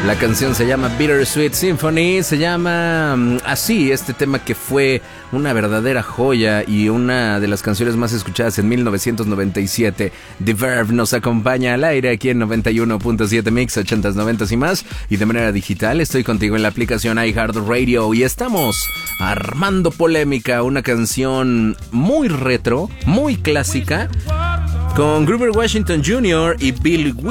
La canción se llama Bittersweet Symphony, se llama así, este tema que fue una verdadera joya y una de las canciones más escuchadas en 1997. The Verve nos acompaña al aire aquí en 91.7 Mix, 80s, 90s y más, y de manera digital. Estoy contigo en la aplicación iHeartRadio y estamos armando polémica, una canción muy retro, muy clásica, con Grover Washington Jr. y Bill